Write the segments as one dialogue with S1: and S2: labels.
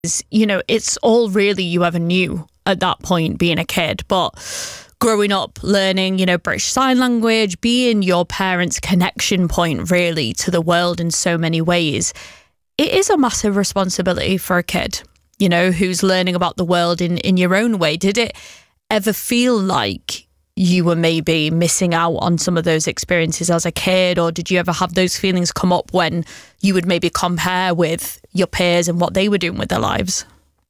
S1: you know, it's all really you ever knew at that point, being a kid. But growing up, learning, you know, British Sign Language, being your parents' connection point really to the world in so many ways, it is a massive responsibility for a kid, you know, who's learning about the world in your own way. Did it ever feel like you were maybe missing out on some of those experiences as a kid, or did you ever have those feelings come up when you would maybe compare with your peers and what they were doing with their lives?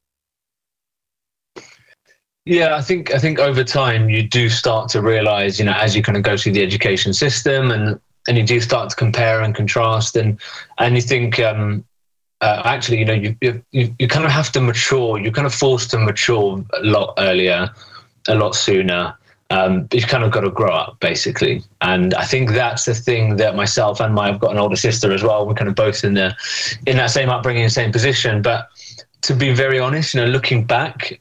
S2: Yeah, I think over time you do start to realize, you know, as you kind of go through the education system and you do start to compare and contrast and you think actually, you know, you kind of have to mature. You're kind of forced to mature a lot earlier, a lot sooner. You've kind of got to grow up, basically. And I think that's the thing that myself and I've got an older sister as well. We're kind of both in that same upbringing, same position. But to be very honest, you know, looking back,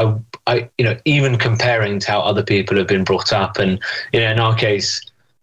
S2: I you know, even comparing to how other people have been brought up, and you know, in our case,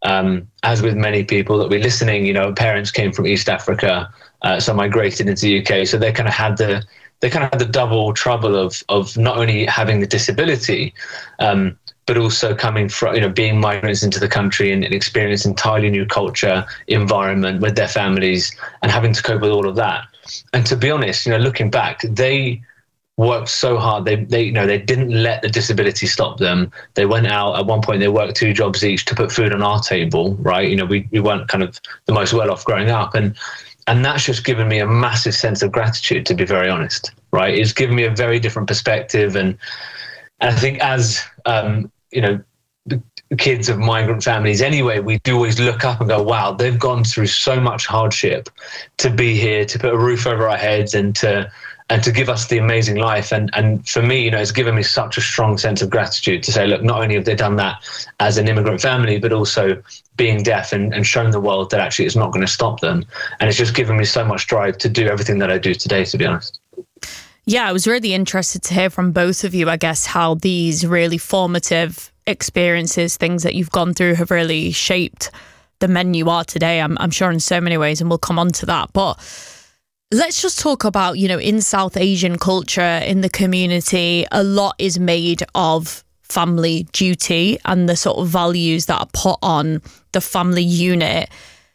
S2: as with many people that we're listening, you know, parents came from East Africa, so migrated into the UK, so they kind of had the double trouble of not only having the disability, but also coming from, you know, being migrants into the country and experience entirely new culture, environment with their families and having to cope with all of that. And to be honest, you know, looking back, they worked so hard. They you know, they didn't let the disability stop them. They went out at one point, they worked 2 jobs each to put food on our table, right? You know, we weren't kind of the most well off growing up. And that's just given me a massive sense of gratitude, to be very honest, right? It's given me a very different perspective. And I think as, you know, the kids of migrant families anyway, we do always look up and go, wow, they've gone through so much hardship to be here, to put a roof over our heads and to give us the amazing life. And for me, you know, it's given me such a strong sense of gratitude to say, look, not only have they done that as an immigrant family, but also being deaf and shown the world that actually it's not going to stop them. And it's just given me so much drive to do everything that I do today, to be honest.
S1: Yeah, I was really interested to hear from both of you, I guess, how these really formative experiences, things that you've gone through, have really shaped the men you are today, I'm sure in so many ways, and we'll come on to that. But let's just talk about, you know, in South Asian culture, in the community, a lot is made of family duty and the sort of values that are put on the family unit.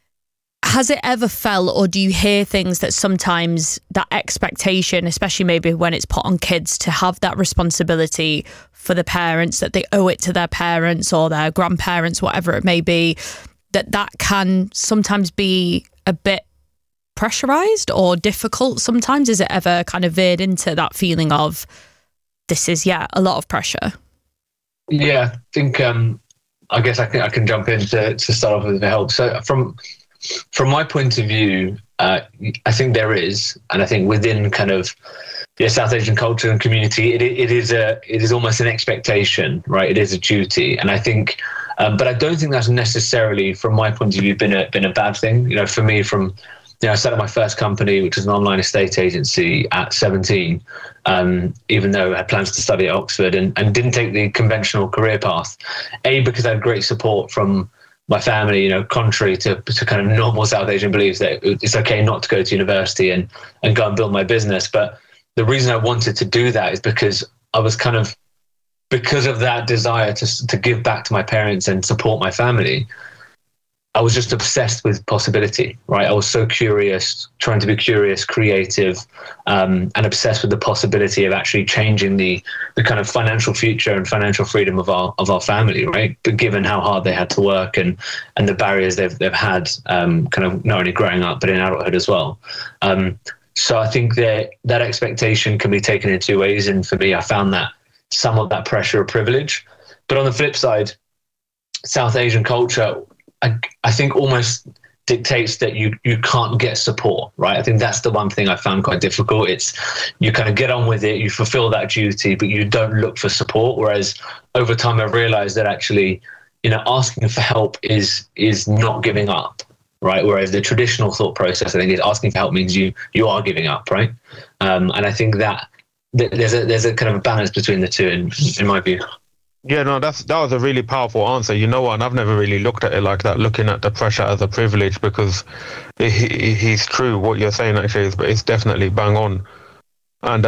S1: Has it ever felt, or do you hear things that sometimes that expectation, especially maybe when it's put on kids, to have that responsibility for the parents, that they owe it to their parents or their grandparents, whatever it may be, that can sometimes be a bit pressurized or difficult sometimes? Is it ever kind of veered into that feeling of this is, a lot of pressure?
S2: Yeah, I think, I guess I can jump in to start off with the help. So from my point of view, I think there is, and I think within kind of South Asian culture and community, it is almost an expectation, right? It is a duty, and I think, but I don't think that's necessarily, from my point of view, been a bad thing. You know, for me, I set up my first company, which was an online estate agency, at 17, even though I had plans to study at Oxford and didn't take the conventional career path. Because I had great support from my family, you know, contrary to kind of normal South Asian beliefs that it's okay not to go to university and go and build my business. But the reason I wanted to do that is because I was kind of, because of that desire to give back to my parents and support my family, I was just obsessed with possibility, right? I was so curious, trying to be curious, creative, and obsessed with the possibility of actually changing the kind of financial future and financial freedom of our family, right? But given how hard they had to work and the barriers they've had, kind of not only growing up but in adulthood as well. So I think that expectation can be taken in 2 ways, and for me, I found that some of that pressure a privilege. But on the flip side, South Asian culture, I think almost dictates that you can't get support, right? I think that's the one thing I found quite difficult. It's you kind of get on with it, you fulfill that duty, but you don't look for support. Whereas over time, I've realized that actually, you know, asking for help is not giving up, right? Whereas the traditional thought process, I think, is asking for help means you are giving up, right? And I think that there's a kind of a balance between the two, in my view.
S3: Yeah, no, that was a really powerful answer. You know what? And I've never really looked at it like that, looking at the pressure as a privilege, because he's true. What you're saying actually is, but it's definitely bang on. And